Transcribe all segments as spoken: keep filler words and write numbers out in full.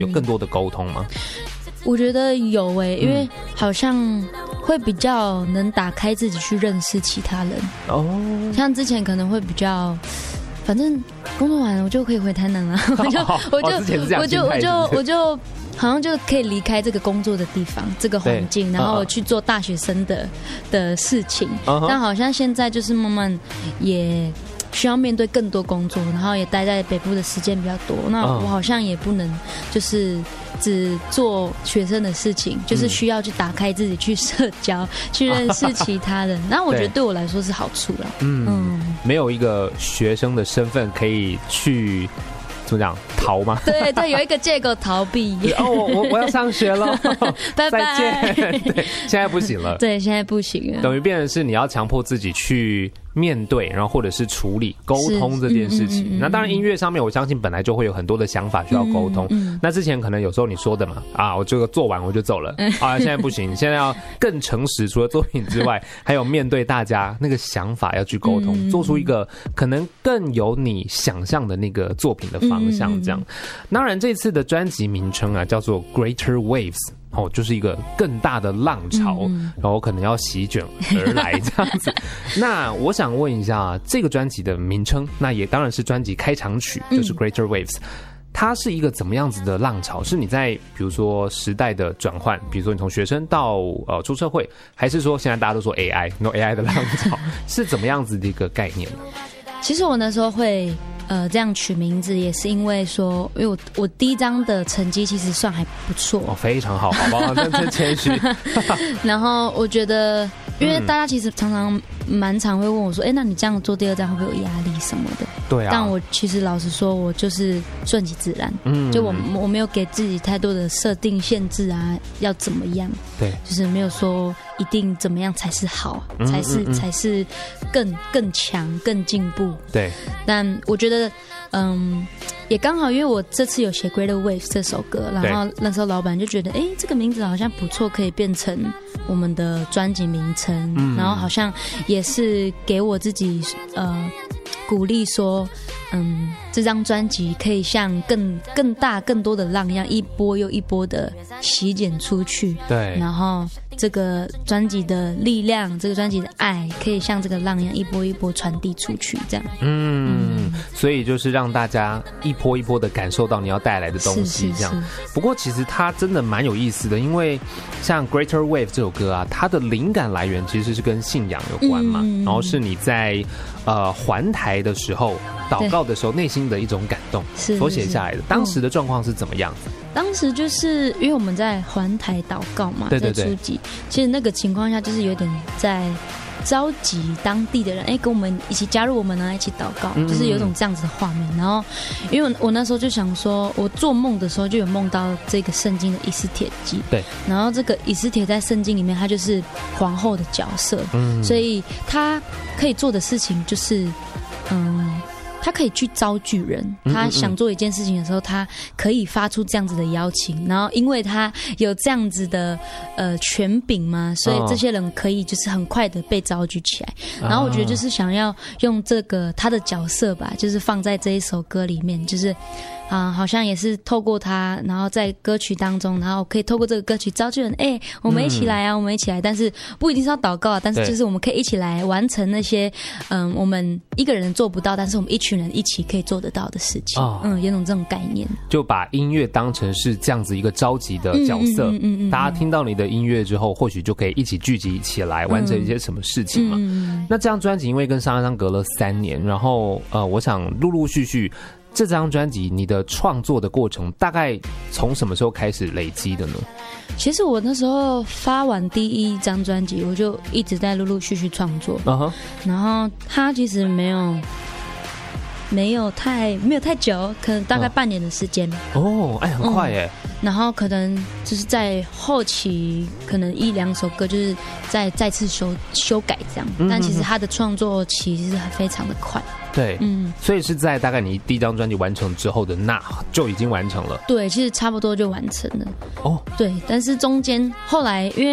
有更多的沟通吗？ 我觉得有诶、欸，因为好像会比较能打开自己去认识其他人哦。像之前可能会比较，反正工作完了我就可以回台南了，我就我就我就我就我就好像就可以离开这个工作的地方，这个环境，然后我去做大学生的的事情。但好像现在就是慢慢也需要面对更多工作，然后也待在北部的时间比较多。那我好像也不能就是只做学生的事情，就是需要去打开自己，去社交，去认识其他人。那我觉得对我来说是好处啦。嗯嗯， 没有一个学生的身份可以去。怎么讲逃吗？ 对对，有一个借口逃避。 哦，我我我要上学了， 拜拜。 再见。对，现在不行了。 对，现在不行了。 等于变成是你要强迫自己去面对，然后或者是处理沟通这件事情。嗯嗯嗯嗯、那当然，音乐上面我相信本来就会有很多的想法需要沟通。嗯嗯、那之前可能有时候你说的嘛，啊，我这个做完我就走了，嗯、啊，现在不行，现在要更诚实，除了作品之外，还有面对大家那个想法要去沟通，嗯、做出一个可能更有你想象的那个作品的方向。这样，当然这次的专辑名称啊叫做 Greater Waves。哦，就是一个更大的浪潮，嗯、然后可能要席卷而来这样子。那我想问一下，这个专辑的名称，那也当然是专辑开场曲，就是 Greater Waves。它是一个怎么样子的浪潮？是你在比如说时代的转换，比如说你从学生到呃出社会，还是说现在大家都说 A I， 那 A I 的浪潮是怎么样子的一个概念呢？ 其实我那时候会呃这样取名字，也是因为说，因为我我第一张的成绩其实算还不错， 哦，非常好，好不好？真真谦虚。 然后我觉得，因为大家其实常常蛮常会问我说，哎、欸，那你这样做第二张会不会有压力什么的？ 对啊。 但我其实老实说，我就是顺其自然，嗯，就我我没有给自己太多的设定限制啊，要怎么样？ 对， 就是没有说一定怎么样才是好，才是、嗯嗯嗯、才是更更强、更进步。 对。 但我觉得，嗯，也刚好，因为我这次有写《Greater Waves》这首歌，然后那时候老板就觉得，哎，这个名字好像不错，可以变成我们的专辑名称，嗯、然后好像也是给我自己呃鼓励说，嗯，这张专辑可以像更更大、更多的浪一样，一波又一波的席卷出去。 对， 然后这个专辑的力量，这个专辑的爱，可以像这个浪一样，一波一波传递出去，这样。 嗯，嗯所以就是让大家一波一波的感受到你要带来的东西，这样。是是是不过其实它真的蛮有意思的，因为像《Greater Wave》这首歌啊，它的灵感来源其实是跟信仰有关嘛，嗯、然后是你在呃环台的时候祷告的时候内心的一种感动所写下来的。当时的状况是怎么样子？ 当时就是因为我们在环台祷告嘛， 对对对， 在初级，其实那个情况下就是有点在召集当地的人，哎，跟我们一起加入我们呢，一起祷告，嗯、就是有一种这样子的画面。然后，因为我我那时候就想说，我做梦的时候就有梦到这个圣经的以斯帖记， 对。 然后这个以斯帖在圣经里面，他就是皇后的角色，嗯，所以他可以做的事情就是，嗯。他可以去招聚人，他想做一件事情的时候，他可以发出这样子的邀请，然后因为他有这样子的呃权柄嘛，所以这些人可以就是很快的被招聚起来。然后我觉得就是想要用这个他的角色吧，就是放在这一首歌里面，就是啊、呃，好像也是透过他，然后在歌曲当中，然后可以透过这个歌曲招聚人，哎、欸，我们一起来啊，嗯、我们一起来。但是不一定是要祷告啊，但是就是我们可以一起来完成那些嗯，我们一个人做不到，但是我们一群人一起可以做得到的事情。哦、嗯，有种这种概念， 就把音乐当成是这样子一个召集的角色。嗯嗯嗯嗯嗯、大家听到你的音乐之后，或许就可以一起聚集起来完成一些什么事情嘛。嗯、那这张专辑因为跟上一张隔了三年，然后呃，我想陆陆续续。这张专辑你的创作的过程大概从什么时候开始累积的呢？ 其实我那时候发完第一张专辑，我就一直在陆陆续续创作， uh-huh. 然后它其实没有没有太没有太久，可能大概半年的时间。 哦，哎，很快耶。 嗯，然后可能就是在后期，可能一两首歌就是再再次修修改这样，嗯、但其实它的创作期是非常的快。 对，嗯，所以是在大概你第一张专辑完成之后的那就已经完成了。 对，其实差不多就完成了。哦，对，但是中间后来因为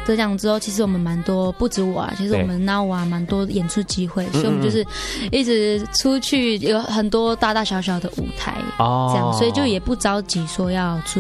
得奖之后，其实我们蛮多，不止我啊，其实我们 Now 啊蛮多演出机会，所以我们就是一直出去，有很多大大小小的舞台，哦，这样，所以就也不着急说要出